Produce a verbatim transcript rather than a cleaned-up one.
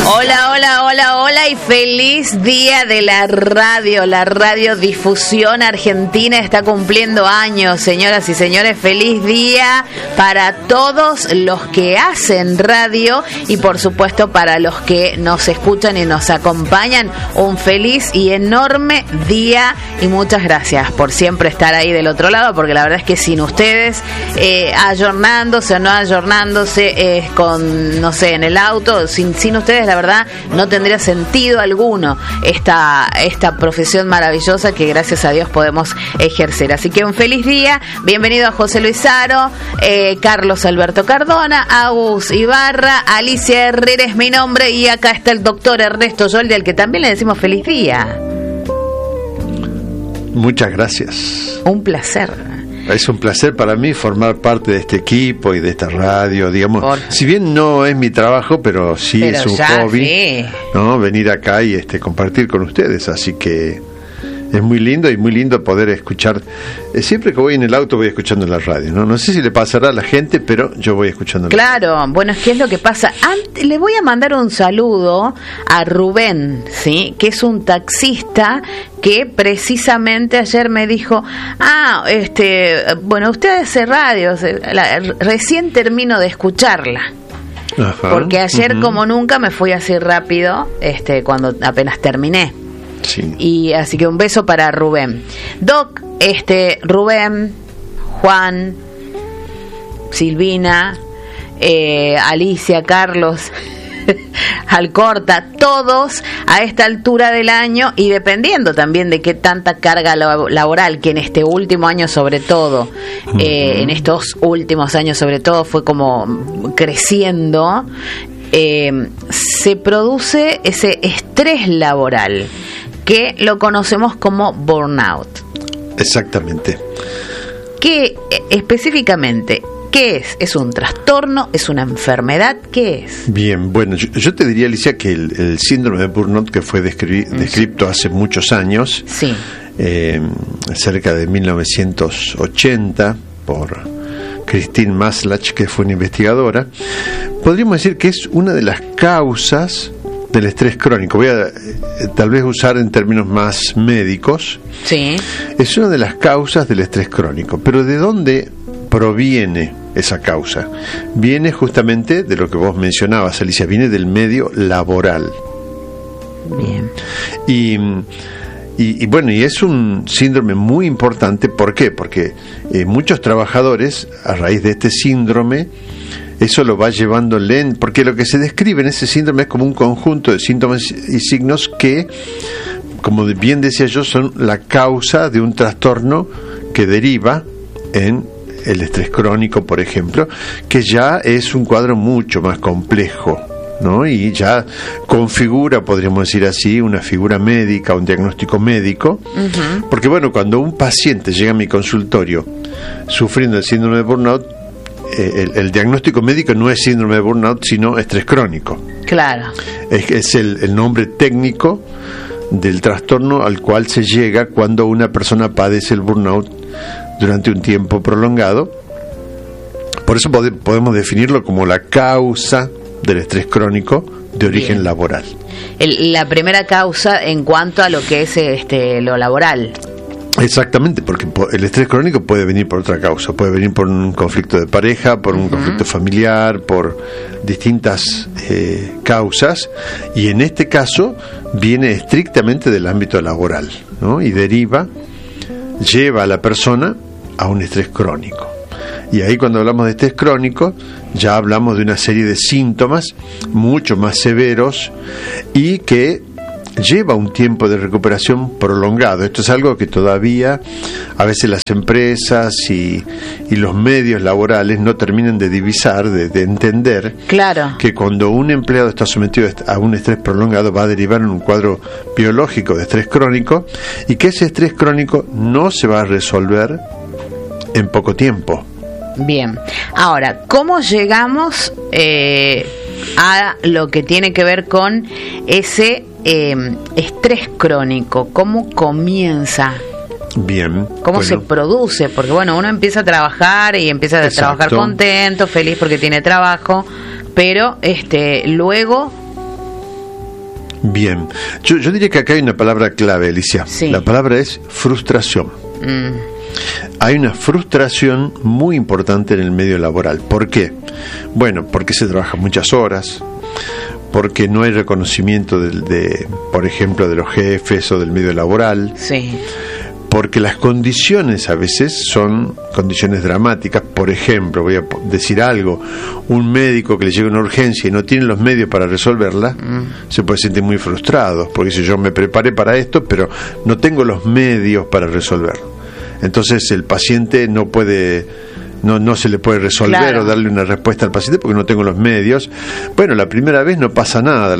Hola, hola, hola, hola y feliz día de la radio. La radiodifusión argentina está cumpliendo años, señoras y señores. Feliz día para todos los que hacen radio y por supuesto para los que nos escuchan y nos acompañan. Un feliz y enorme día y muchas gracias por siempre estar ahí del otro lado, porque la verdad es que sin ustedes, eh, ayornándose o no ayornándose, eh, con, no sé, en el auto, sin, sin ustedes la verdad no tendría sentido alguno esta, esta profesión maravillosa que gracias a Dios podemos ejercer. Así que un feliz día, bienvenido a José Luis Aro, eh, Carlos Alberto Cardona, Agus Ibarra, Alicia Herrera es mi nombre y acá está el doctor Ernesto Yoldi, al que también le decimos feliz día. Muchas gracias. Un placer. Es un placer para mí formar parte de este equipo y de esta radio, digamos. Por... Si bien no es mi trabajo, pero sí pero es un ya, hobby, sí. ¿no? Venir acá y este compartir con ustedes, así que es muy lindo y muy lindo poder escuchar. Eh, siempre que voy en el auto voy escuchando la radio, ¿no? No sé si le pasará a la gente, pero yo voy escuchando. Claro, la bueno, ¿qué es lo que pasa? Ante, le voy a mandar un saludo a Rubén, ¿sí? Que es un taxista que precisamente ayer me dijo, ah, este, bueno, usted hace radio, la, recién termino de escucharla. Ajá, porque ayer uh-huh. como nunca me fui así rápido, este, cuando apenas terminé. Sí. Y así que un beso para Rubén. Doc, este, Rubén, Juan, Silvina, eh, Alicia, Carlos, Alcorta, todos a esta altura del año y dependiendo también de qué tanta carga laboral, que en este último año sobre todo, uh-huh. eh, en estos últimos años sobre todo fue como creciendo, eh, se produce ese estrés laboral que lo conocemos como burnout. Exactamente. ¿Qué específicamente? ¿Qué es? ¿Es un trastorno? ¿Es una enfermedad? ¿Qué es? Bien, bueno, yo, yo te diría, Alicia, que el, el síndrome de burnout que fue descri- descrito hace muchos años, sí. eh, cerca de mil novecientos ochenta, por Christine Maslach, que fue una investigadora, podríamos decir que es una de las causas del estrés crónico. Voy a eh, tal vez usar en términos más médicos. Sí. Es una de las causas del estrés crónico. Pero ¿de dónde proviene esa causa? Viene justamente de lo que vos mencionabas, Alicia, viene del medio laboral. Bien. Y, y, y bueno, y es un síndrome muy importante. ¿Por qué? Porque eh, muchos trabajadores, a raíz de este síndrome, eso lo va llevando lento, porque lo que se describe en ese síndrome es como un conjunto de síntomas y signos que, como bien decía yo, son la causa de un trastorno que deriva en el estrés crónico, por ejemplo, que ya es un cuadro mucho más complejo, ¿no? Y ya configura, podríamos decir así, una figura médica, un diagnóstico médico, uh-huh. porque bueno, cuando un paciente llega a mi consultorio sufriendo el síndrome de burnout, El, el diagnóstico médico no es síndrome de burnout, sino estrés crónico. Claro. Es, es el, el nombre técnico del trastorno al cual se llega cuando una persona padece el burnout durante un tiempo prolongado. Por eso pode, podemos definirlo como la causa del estrés crónico de origen Bien. laboral. El, la primera causa en cuanto a lo que es este lo laboral. Exactamente, porque el estrés crónico puede venir por otra causa, puede venir por un conflicto de pareja, por un uh-huh. conflicto familiar, por distintas eh, causas, y en este caso viene estrictamente del ámbito laboral, ¿no? Y deriva, lleva a la persona a un estrés crónico. Y ahí cuando hablamos de estrés crónico, ya hablamos de una serie de síntomas mucho más severos y que lleva un tiempo de recuperación prolongado. Esto es algo que todavía a veces las empresas y, y los medios laborales no terminan de divisar, de, de entender claro. que cuando un empleado está sometido a un estrés prolongado va a derivar en un cuadro biológico de estrés crónico y que ese estrés crónico no se va a resolver en poco tiempo. Bien, ahora, ¿cómo llegamos eh, a lo que tiene que ver con ese eh, estrés crónico? ¿Cómo comienza? Bien. ¿Cómo bueno. se produce? Porque bueno, uno empieza a trabajar y empieza a Exacto. trabajar contento, feliz porque tiene trabajo, pero este luego Bien, yo, yo diría que acá hay una palabra clave, Alicia. Sí. La palabra es frustración. Mm. Hay una frustración muy importante en el medio laboral. ¿Por qué? Bueno, porque se trabaja muchas horas, porque no hay reconocimiento de, de, por ejemplo, de los jefes o del medio laboral. Sí. Porque las condiciones a veces son condiciones dramáticas. Por ejemplo, voy a decir algo, un médico que le llega una urgencia y no tiene los medios para resolverla, mm. se puede sentir muy frustrado, porque dice, yo me preparé para esto, pero no tengo los medios para resolverlo. Entonces el paciente no puede, no, no se le puede resolver, claro, o darle una respuesta al paciente porque no tengo los medios. Bueno, la primera vez no pasa nada.